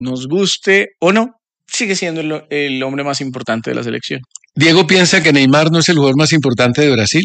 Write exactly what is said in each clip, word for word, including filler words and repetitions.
nos guste o no, sigue siendo el, el hombre más importante de la selección. ¿Diego piensa que Neymar no es el jugador más importante de Brasil?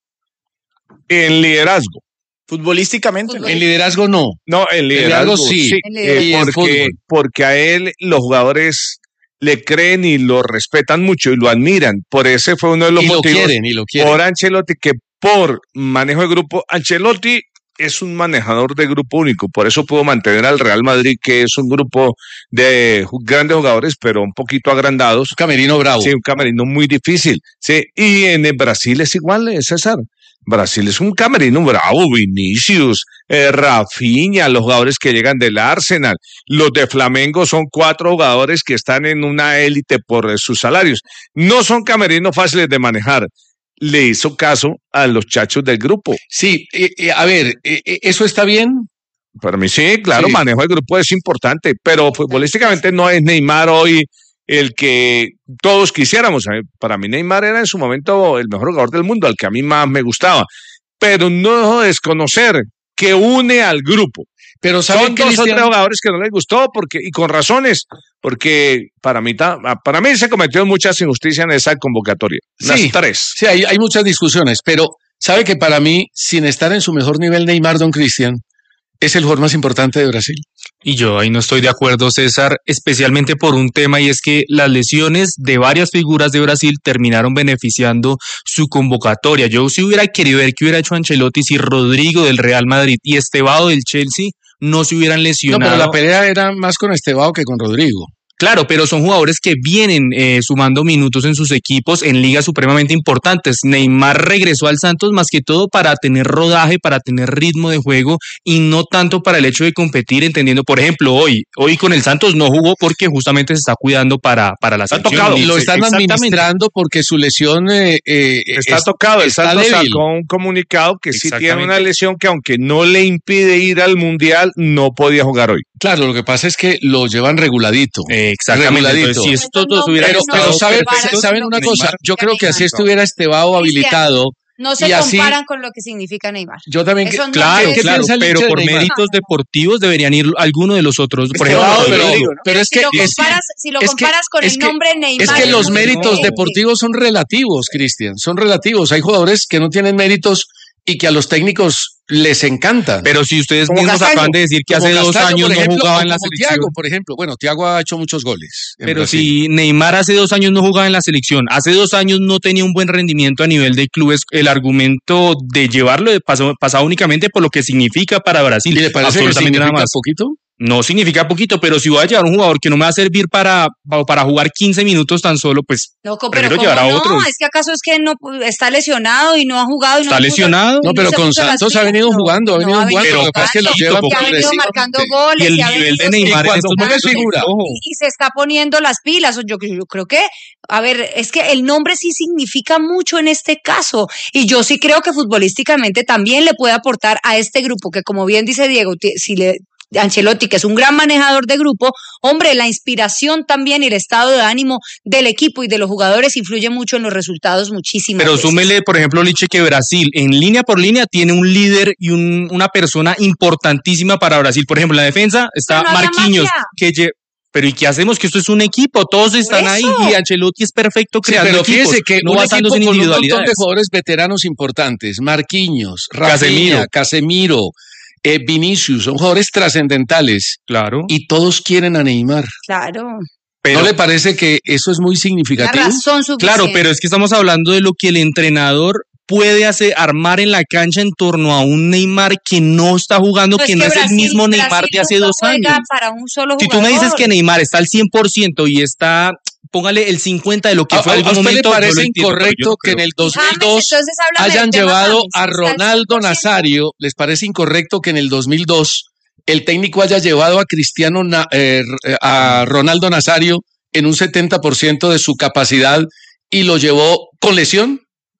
En liderazgo. Futbolísticamente, ¿no? En liderazgo no. No, en liderazgo, liderazgo sí. sí. En liderazgo. Eh, porque, porque a él los jugadores le creen y lo respetan mucho y lo admiran. Por ese fue uno de los y motivos. Lo quieren, y lo quieren. Por Ancelotti, que por manejo de grupo, Ancelotti es un manejador de grupo único, por eso pudo mantener al Real Madrid, que es un grupo de grandes jugadores, pero un poquito agrandados. Un camerino bravo. Sí, un camerino muy difícil. Sí, y en el Brasil es igual, César. Brasil es un camerino bravo, Vinicius, eh, Rafinha, los jugadores que llegan del Arsenal, los de Flamengo son cuatro jugadores que están en una élite por eh, sus salarios. No son camerinos fáciles de manejar. Le hizo caso a los chachos del grupo. Sí, eh, eh, a ver, eh, ¿eso está bien? Para mí sí, claro, Sí. manejo del grupo es importante, pero futbolísticamente no es Neymar hoy el que todos quisiéramos. Para mí Neymar era en su momento el mejor jugador del mundo, al que a mí más me gustaba, pero no dejo de desconocer que une al grupo. Pero Son ¿saben dos o Cristian? tres jugadores que no les gustó porque, y con razones, porque para mí, para mí se cometió muchas injusticias en esa convocatoria. Las Sí, tres. Sí, hay, hay muchas discusiones, pero ¿sabe que para mí, sin estar en su mejor nivel, Neymar, don Cristian, es el jugador más importante de Brasil? Y yo ahí no estoy de acuerdo, César, especialmente por un tema, y es que las lesiones de varias figuras de Brasil terminaron beneficiando su convocatoria. Yo sí hubiera querido ver qué hubiera hecho Ancelotti si Rodrigo del Real Madrid y Estevao del Chelsea no se hubieran lesionado. No, pero la pelea era más con Estevao que con Rodrigo. Claro, pero son jugadores que vienen eh, sumando minutos en sus equipos en ligas supremamente importantes. Neymar regresó al Santos más que todo para tener rodaje, para tener ritmo de juego y no tanto para el hecho de competir, entendiendo, por ejemplo, hoy hoy con el Santos no jugó porque justamente se está cuidando para, para la Está selección. tocado. Y lo están administrando porque su lesión eh, eh, Está es, tocado, el está Santos débil. sacó un comunicado que sí tiene una lesión que aunque no le impide ir al Mundial, no podía jugar hoy. Claro, lo que pasa es que lo llevan reguladito. Eh, exactamente. Reguladito. Entonces, si estos dos no, hubieran Pero, no, pero no, ¿saben, no, ¿saben no, una no, cosa? no, Yo creo que así no. estuviera Estevao habilitado. No se y así, comparan con lo que significa Neymar. yo también Eso no Claro, es- claro, piensa el pero hincha de por Neymar? méritos deportivos deberían ir alguno de los otros. Por Estevao, ejemplo, pero, Rodrigo, ¿no? pero es si que lo es, comparas, si lo es que- comparas con es el que- nombre Neymar. es que los muy méritos diferente. deportivos son relativos, Cristian, son relativos. Hay jugadores que no tienen méritos y que a los técnicos les encantan. pero si ustedes Como mismos Castaño. acaban de decir que Como hace dos Castaño, años por no ejemplo, jugaba o en la como selección. Thiago, por ejemplo. Bueno, Thiago ha hecho muchos goles. en Pero Brasil. si Neymar hace dos años no jugaba en la selección, hace dos años no tenía un buen rendimiento a nivel de clubes, el argumento de llevarlo de paso, pasaba únicamente por lo que significa para Brasil. ¿Y le parece que Absolutamente nada significa más. poquito? No significa poquito, pero si voy a llevar un jugador que no me va a servir para, para jugar quince minutos tan solo, pues No, co- pero prefiero ¿cómo llevar a no? otros. Es que acaso es que no está lesionado y no ha jugado. Y no ¿Está se puso- lesionado? No, y pero se con puso las Santos ha pilas, venido no, jugando, ha no, venido ha jugando. venido Lo que pasa es que lo jugando, llevan que ha venido progresivamente. marcando goles. Y el y ha nivel de venido Neymar en sumando estos ¿Cómo momentos es figura? ojo. y, y se está poniendo las pilas. Yo, yo creo que, a ver, es que el nombre sí significa mucho en este caso. Y yo sí creo que futbolísticamente también le puede aportar a este grupo, que como bien dice Diego, ti- si le Ancelotti, que es un gran manejador de grupo, hombre, la inspiración también y el estado de ánimo del equipo y de los jugadores influye mucho en los resultados muchísimo. Pero súmele, por ejemplo, Liche, que Brasil en línea por línea tiene un líder y un, una persona importantísima para Brasil. Por ejemplo, en la defensa está Pero no haga Marquinhos, magia. que lle- pero ¿y qué hacemos? Que esto es un equipo, todos están eso. ahí y Ancelotti es perfecto Sí, creando pero equipos, fíjese que no un basándose equipo en con un montón de individualidades. jugadores veteranos importantes, Marquinhos, Rafinha, Casemiro. Casemiro, eh, Vinicius, son jugadores trascendentales Claro, y todos quieren a Neymar. Claro, pero, ¿No le parece que eso es muy una significativo? razón suficiente. claro, pero es que estamos hablando de lo que el entrenador puede hacer, armar en la cancha en torno a un Neymar que no está jugando, Pues que no es el Brasil- mismo Neymar Brasil de hace nunca dos juega años. Para un solo Si tú me dices jugador. que Neymar está al cien por ciento y está, póngale el cincuenta de lo que ¿A, fue a algún usted momento, le yo lo parece entiendo, pero yo incorrecto no que en creo. el dos mil James, dos entonces háblame hayan del tema llevado James, a ¿está al cien Ronaldo por ciento? Nazario? ¿Les parece incorrecto que en el dos mil dos el técnico haya llevado a Cristiano Na- eh, a Ronaldo Nazario en un setenta por ciento de su capacidad y lo llevó con lesión?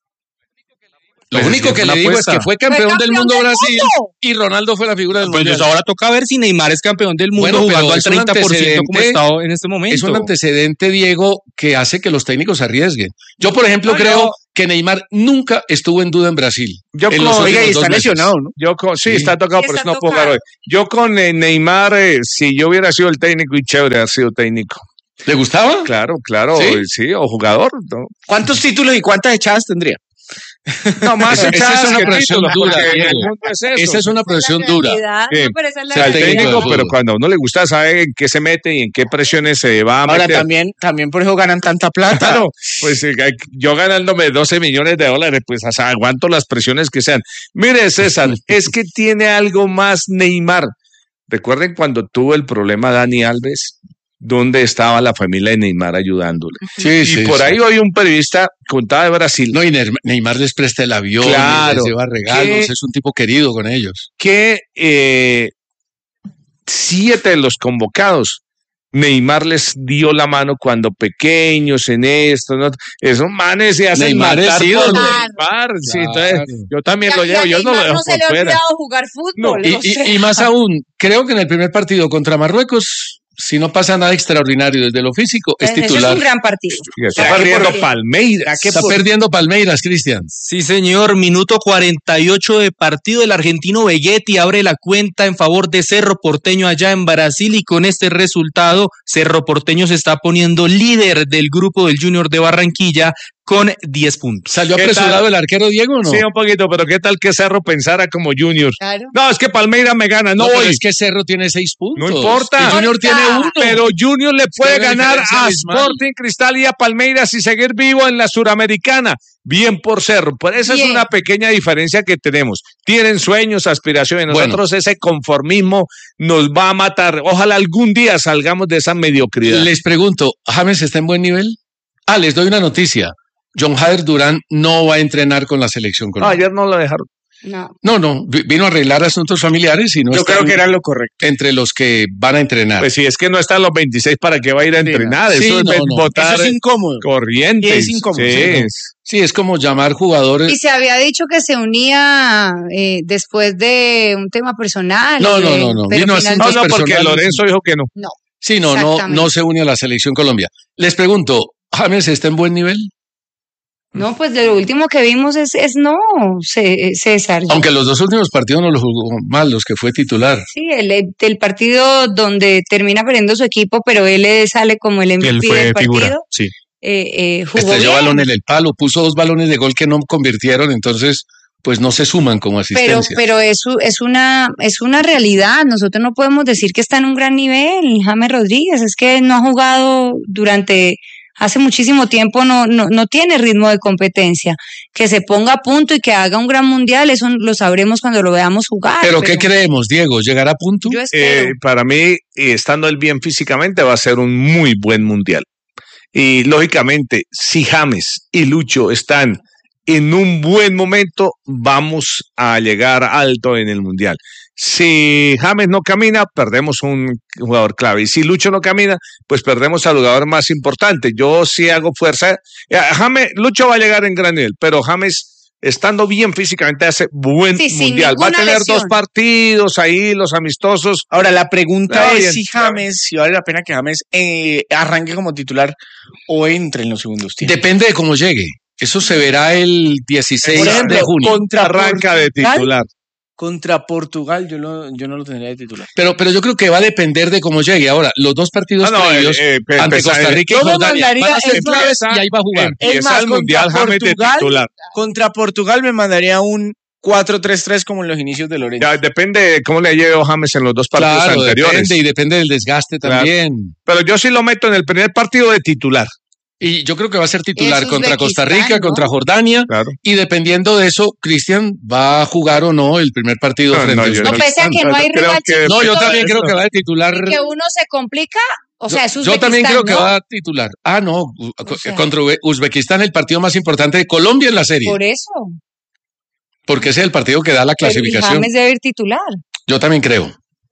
Lo Pues es único que que es le una digo apuesta. es que fue campeón, Fue del campeón mundo del Brasil mundo. y Ronaldo fue la figura del Pues mundial. entonces ahora toca ver si Neymar es campeón del mundo Bueno, pero jugando al es un treinta por ciento como antecedente- está en este momento. Es un antecedente, Diego, que hace que los técnicos arriesguen. Yo, por ejemplo, No, creo no. que Neymar nunca estuvo en duda en Brasil. Yo en con, los Oiga, y últimos está dos meses. lesionado, ¿no? Yo con, sí, Sí. está tocado, Sí, por está eso no puedo jugar tocado. hoy. Yo con eh, Neymar, eh, si yo hubiera sido el técnico y chévere, ha sido técnico. ¿Le gustaba? Claro, claro, ¿Sí? sí, o jugador. ¿no? ¿Cuántos títulos y cuántas echadas tendría? No, más Esa- esa echadas es una que profesión títulos, dura, porque en Diego. el mundo es eso. Esa es una profesión dura. Realidad, Sí. no, pero esa es la O sea, el técnico de técnico, fútbol. pero cuando a uno le gusta, sabe en qué se mete y en qué presiones se va a Ahora meter. también, también por eso ganan tanta plata. Claro, pues eh, yo ganándome doce millones de dólares, pues o sea, aguanto las presiones que sean. Mire, César, es que tiene algo más Neymar. Recuerden cuando tuvo el problema Dani Alves, ¿dónde estaba la familia de Neymar ayudándole? Sí, Y sí, por sí. ahí hoy un periodista contaba de Brasil No, y Ne- Neymar les presta el avión, Claro. les lleva regalos, ¿Qué? es un tipo querido con ellos. que eh, siete de los convocados Neymar les dio la mano cuando pequeños en esto, ¿no? Esos manes se hacen Neymar es matar por ídolo. Neymar. Sí, entonces, Claro. yo también Y a- lo y llevo, a yo no lo Neymar dejo no se por le ha fuera. olvidado jugar fútbol. Y, o sea. y- y más aún, creo que en el primer partido contra Marruecos, si no pasa nada extraordinario desde lo físico, es Eso es titular. un gran partido. Y está ¿Será que perdiendo por- Palmeiras. Está perdiendo Palmeiras, Cristian. Sí, señor. Minuto cuarenta y ocho de partido. El argentino Vegetti abre la cuenta en favor de Cerro Porteño allá en Brasil y con este resultado, Cerro Porteño se está poniendo líder del grupo del Junior de Barranquilla con diez puntos. ¿Salió ¿Qué apresurado tal? el arquero Diego o no? Sí, un poquito, pero ¿qué tal que Cerro pensara como Junior? Claro. No, es que Palmeiras me gana, no, No, pero voy. es que Cerro tiene seis puntos. No importa. Y Junior tiene uno. Pero Junior le puede una ganar diferencia a abismal. Sporting Cristal y a Palmeiras y seguir vivo en la Suramericana. Bien por Cerro. Pero esa Bien. es una pequeña diferencia que tenemos. Tienen sueños, aspiraciones. Bueno. Nosotros ese conformismo nos va a matar. Ojalá algún día salgamos de esa mediocridad. Les pregunto, ¿James está en buen nivel? Ah, les doy una noticia. John Jader Durán no va a entrenar con la selección No, colombiana. ayer no lo dejaron. No. No, no, vi- vino a arreglar asuntos familiares y no Yo está creo que era lo correcto. entre los que van a entrenar. Pues si es que no están los veintiséis, ¿para qué va a ir a Sí, entrenar? no. Eso Sí, es no, ven- no. botar Eso es incómodo. corrientes. Y es incómodo, Sí. sí, no. Sí, es como llamar jugadores. Y se había dicho que se unía eh, después de un tema personal. No, y no, de- no, no. pero Vino así, No, finalmente- no, porque personales. Lorenzo dijo que no. No. Sí, no, no, Exactamente. no se une a la selección Colombia. Les pregunto, ¿James está en buen nivel? No, pues de lo último que vimos es, es no, C- César. Aunque los dos últimos partidos no los jugó mal, los que fue titular. Sí, el, el partido donde termina perdiendo su equipo, pero él eh, sale como el M V Él P fue del partido. figura. Sí. Eh, eh, jugó Estrelló bien, balón en el palo, puso dos balones de gol que no convirtieron, entonces pues no se suman como pero, asistencia. pero eso es una, es una realidad. Nosotros no podemos decir que está en un gran nivel, James Rodríguez. Es que no ha jugado durante hace muchísimo tiempo, no, no, no tiene ritmo de competencia. Que se ponga a punto y que haga un gran mundial, eso lo sabremos cuando lo veamos jugar. ¿Pero qué creemos, Diego? ¿Llegará a punto? Yo espero. Eh, para mí, eh, estando él bien físicamente, va a ser un muy buen mundial. Y lógicamente, si James y Lucho están en un buen momento, vamos a llegar alto en el mundial. Si James no camina, perdemos un jugador clave. Y si Lucho no camina, pues perdemos al jugador más importante. Yo sí hago fuerza. Eh, James, Lucho va a llegar en gran nivel, pero James, estando bien físicamente, hace buen Sí, sin mundial. Va a ninguna tener lesión. dos partidos ahí, los amistosos. Ahora, la pregunta Ah, es bien, si claro. James, si vale la pena que James eh, arranque como titular o entre en los segundos tiempos. Depende de cómo llegue. Eso se verá el dieciséis Por ejemplo, de junio. contra Arranca de Portugal, titular. Contra Portugal, yo, lo, yo no lo tendría de titular. Pero, pero yo creo que va a depender de cómo llegue. Ahora, los dos partidos Ah, no, previos eh, eh, ante empezar- Costa Rica y yo me Jordania mandaría- van a ser es más, claves y ahí va a jugar. Empieza Es más, el mundial contra James de Portugal, titular. Contra Portugal me mandaría un cuatro tres tres como en los inicios de Lorenzo. Ya, depende de cómo le lleve James en los dos partidos Claro, anteriores. depende y depende del desgaste Claro. también. Pero yo sí lo meto en el primer partido de titular. Y yo creo que va a ser titular Es contra Costa Uzbekistán, Rica, ¿no? contra Jordania. Claro. Y dependiendo de eso, Cristian va a jugar o no el primer partido No, frente no, a yo No, Uzbekistán. pese a que no hay Creo rival que- chiquito No, yo Todo también creo eso. que va a titular. y que uno se complica, o sea, es Yo también Uzbekistán, creo que ¿no? va a titular. Ah, no, u- co- sea. contra Ube- Uzbekistán, el partido más importante de Colombia en la serie. Por eso. Porque ese es el partido que da la Pero y clasificación. James debe ir titular. Yo también creo.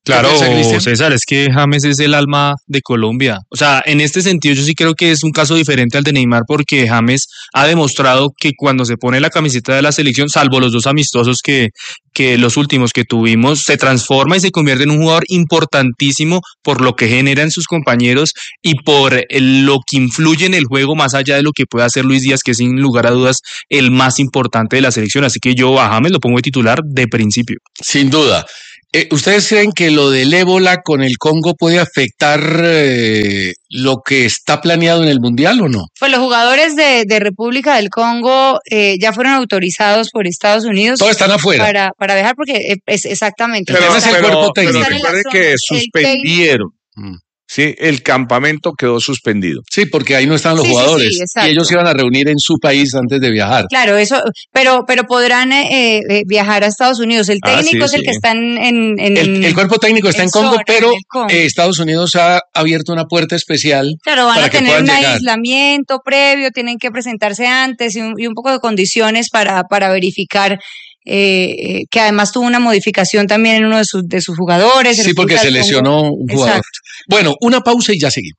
Claro, piensa, Cristian? César, es que James es el alma de Colombia. O sea, en este sentido yo sí creo que es un caso diferente al de Neymar porque James ha demostrado que cuando se pone la camiseta de la selección, salvo los dos amistosos que, que los últimos que tuvimos, se transforma y se convierte en un jugador importantísimo por lo que genera en sus compañeros y por el- lo que influye en el juego más allá de lo que puede hacer Luis Díaz, que es sin lugar a dudas el más importante de la selección. Así que yo a James lo pongo de titular de principio. Sin duda. Eh, ¿Ustedes creen que lo del ébola con el Congo puede afectar eh, lo que está planeado en el Mundial o no? Pues los jugadores de, de República del Congo eh, ya fueron autorizados por Estados Unidos Todos están afuera. para, para viajar porque eh, es exactamente. Pero Pero, es el pero- cuerpo pero técnico. recuerde que El suspendieron. Mm. Sí, el campamento quedó suspendido. Sí, porque ahí no están los Sí, sí, sí, jugadores. exacto. y ellos se iban a reunir en su país antes de viajar. Claro, eso, pero, pero podrán eh, eh, viajar a Estados Unidos. El Ah, técnico sí, es el sí. que está en, en, en- El, el cuerpo técnico está en, en Congo, zona, pero en el Congo. eh, Estados Unidos ha abierto una puerta especial. Claro, van para a que tener puedan un llegar. aislamiento previo, tienen que presentarse antes y un, y un poco de condiciones para, para verificar eh, eh, que además tuvo una modificación también en uno de sus, de sus jugadores. Sí, porque República se del Congo. lesionó un jugador. Exacto. Bueno, una pausa y ya seguimos.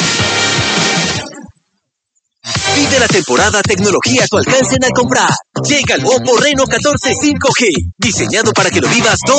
Vive la temporada tecnología a tu alcance en Alcomprar. Llega el Oppo Reno catorce cinco G, diseñado para que lo vivas todo